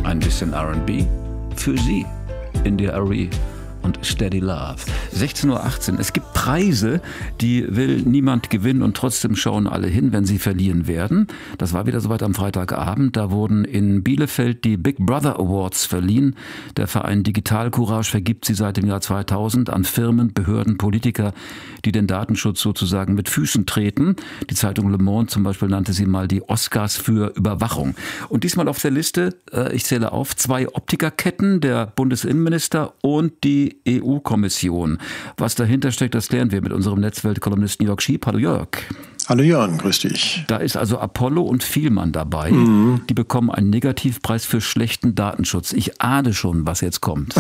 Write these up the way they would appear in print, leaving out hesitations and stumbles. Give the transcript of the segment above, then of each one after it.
ein bisschen R&B für Sie in der Arie und Steady Love. 16:18 Uhr. Es gibt Preise, die will niemand gewinnen und trotzdem schauen alle hin, wenn sie verliehen werden. Das war wieder soweit am Freitagabend. Da wurden in Bielefeld die Big Brother Awards verliehen. Der Verein Digital Courage vergibt sie seit dem Jahr 2000 an Firmen, Behörden, Politiker, die den Datenschutz sozusagen mit Füßen treten. Die Zeitung Le Monde zum Beispiel nannte sie mal die Oscars für Überwachung. Und diesmal auf der Liste, ich zähle auf, 2 Optikerketten, der Bundesinnenminister und die EU-Kommission. Was dahinter steckt, das klären wir mit unserem Netzwelt-Kolumnisten Jörg Schiep. Hallo Jörg. Hallo Jörn, grüß dich. Da ist also Apollo und Vielmann dabei. Die bekommen einen Negativpreis für schlechten Datenschutz. Ich ahne schon, was jetzt kommt.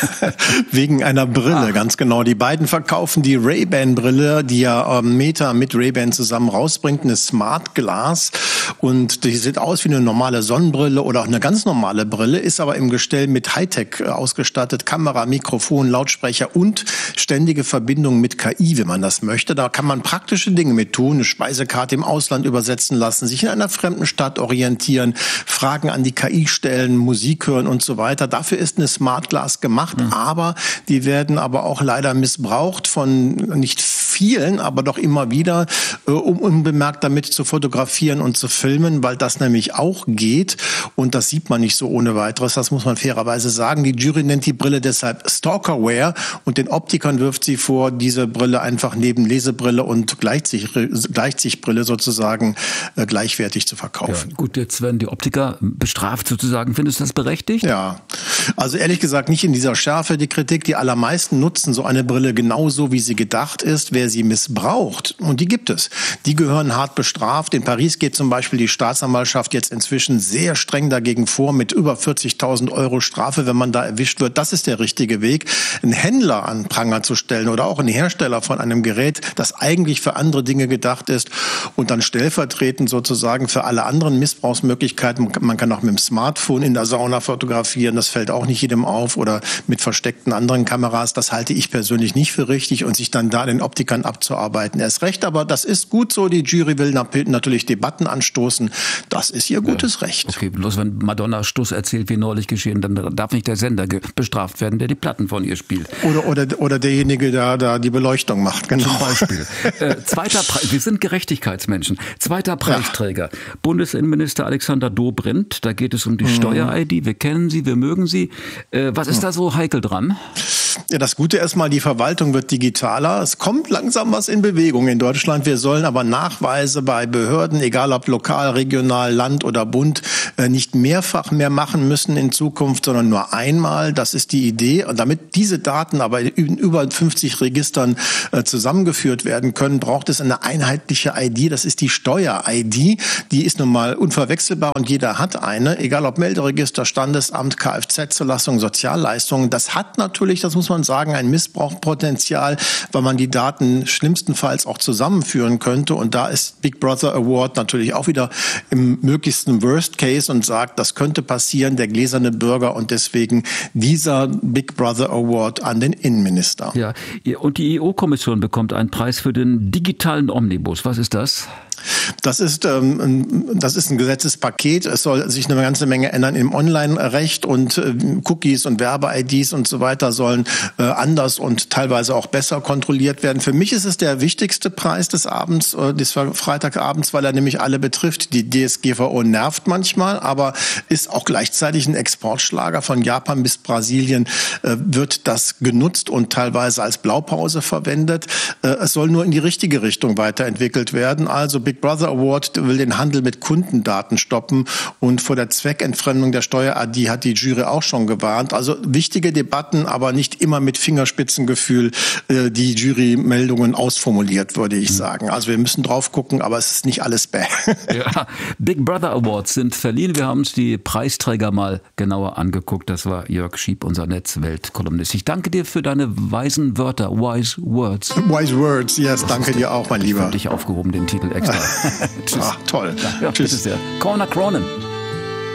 Wegen einer Brille, ganz genau. Die beiden verkaufen die Ray-Ban-Brille, die ja Meta mit Ray-Ban zusammen rausbringt, eine Smart Glass. Und die sieht aus wie eine normale Sonnenbrille oder auch eine ganz normale Brille, ist aber im Gestell mit Hightech ausgestattet. Kamera, Mikrofon, Lautsprecher und ständige Verbindung mit KI, wenn man das möchte. Da kann man praktische Dinge mit tun. Eine Speisekarte im Ausland übersetzen lassen, sich in einer fremden Stadt orientieren, Fragen an die KI stellen, Musik hören und so weiter. Dafür ist eine Smart Glass gemacht, aber die werden aber auch leider missbraucht von nicht vielen, aber doch immer wieder, um unbemerkt damit zu fotografieren und zu filmen, weil das nämlich auch geht und das sieht man nicht so ohne weiteres, das muss man fairerweise sagen. Die Jury nennt die Brille deshalb Stalkerware und den Optikern wirft sie vor, diese Brille einfach neben Lesebrille und Gleitsichtbrille sozusagen gleichwertig zu verkaufen. Ja, gut, jetzt werden die Optiker bestraft sozusagen. Findest du das berechtigt? Ja, also ehrlich gesagt nicht in dieser Schärfe die Kritik. Die allermeisten nutzen so eine Brille genauso, wie sie gedacht ist. Wer sie missbraucht, und die gibt es, die gehören hart bestraft. In Paris geht zum Beispiel die Staatsanwaltschaft jetzt inzwischen sehr streng dagegen vor mit über 40.000 € Strafe, wenn man da erwischt wird. Das ist der richtige Weg. Einen Händler an Pranger zu stellen oder auch einen Hersteller von einem Gerät, das eigentlich für andere Dinge gedacht ist und dann stellvertretend sozusagen für alle anderen Missbrauchsmöglichkeiten. Man kann auch mit dem Smartphone in der Sauna fotografieren, das fällt auch nicht jedem auf, oder mit versteckten anderen Kameras. Das halte ich persönlich nicht für richtig und sich dann da den Optikern abzuarbeiten. Erst recht, aber das ist gut so. Die Jury will natürlich Debatten anstoßen. Das ist ihr gutes Recht. Okay, bloß wenn Madonna Stuss erzählt, wie neulich geschehen, dann darf nicht der Sender bestraft werden, der die Platten von ihr spielt. Oder derjenige, der da die Beleuchtung macht. Genau. Zum Beispiel. Zweiter Preis. Wir sind Gerechtigkeitsmenschen. Zweiter Preisträger. Ja. Bundesinnenminister Alexander Dobrindt. Da geht es um die Steuer-ID. Wir kennen sie, wir mögen sie. Was ist da so heikel dran? Ja, das Gute erstmal, die Verwaltung wird digitaler. Es kommt langsam was in Bewegung in Deutschland. Wir sollen aber Nachweise bei Behörden, egal ob lokal, regional, Land oder Bund, nicht mehrfach mehr machen müssen in Zukunft, sondern nur einmal. Das ist die Idee. Und damit diese Daten aber in über 50 Registern zusammengeführt werden können, braucht es eine einheitliche ID. Das ist die Steuer-ID. Die ist nun mal unverwechselbar und jeder hat eine. Egal ob Melderegister, Standesamt, Kfz-Zulassung, Sozialleistungen. Das hat natürlich, das muss man sagen, ein Missbrauchspotenzial, weil man die Daten schlimmstenfalls auch zusammenführen könnte. Und da ist Big Brother Award natürlich auch wieder im möglichsten Worst Case und sagt, das könnte passieren, der gläserne Bürger, und deswegen dieser Big Brother Award an den Innenminister. Ja, und die EU-Kommission bekommt einen Preis für den digitalen Omnibus. Was ist das? Das ist ein Gesetzespaket. Es soll sich eine ganze Menge ändern im Online-Recht und Cookies und Werbe-IDs und so weiter sollen anders und teilweise auch besser kontrolliert werden. Für mich ist es der wichtigste Preis des Abends, des Freitagabends, weil er nämlich alle betrifft. Die DSGVO nervt manchmal, aber ist auch gleichzeitig ein Exportschlager. Von Japan bis Brasilien wird das genutzt und teilweise als Blaupause verwendet. Es soll nur in die richtige Richtung weiterentwickelt werden. Also Big Brother Award will den Handel mit Kundendaten stoppen und vor der Zweckentfremdung der Steuer-ID hat die Jury auch schon gewarnt. Also wichtige Debatten, aber nicht immer mit Fingerspitzengefühl die Jury-Meldungen ausformuliert, würde ich sagen. Also wir müssen drauf gucken, aber es ist nicht alles bäh. Ja, Big Brother Awards sind verliehen. Wir haben uns die Preisträger mal genauer angeguckt. Das war Jörg Schiep, unser Netzwelt-Kolumnist. Ich danke dir für deine weisen Wörter, wise words. Wise words, yes, danke dir auch, mein Lieber. Ich habe dich aufgehoben, den Titel extra. Tschüss. Ach, toll. Ja, tschüss. Corner Cronin.